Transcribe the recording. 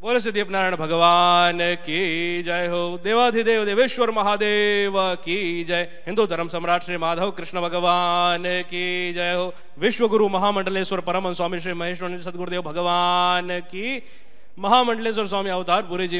बोले सिद्धिनारायण भगवान की जय हो। देवाधिदेव देवेश्वर महादेव की जय। हिंदू धर्म सम्राट श्री माधव कृष्ण भगवान की जय हो। विश्व गुरु महामंडलेश्वर परमहंस स्वामी श्री महेश्वर सदगुरुदेव भगवान की। महामंडलेश्वर स्वामी अवतार पुरी जी